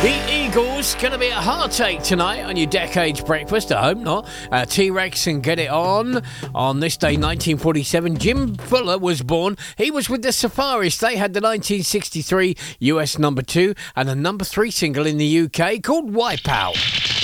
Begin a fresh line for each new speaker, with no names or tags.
Eagles, gonna be a heartache tonight on your Decades Breakfast. I hope not. T-Rex and Get It On. On this day, 1947, Jim Fuller was born. He was with the Safaris. They had the 1963 US number 2 and a number 3 single in the UK called Wipeout.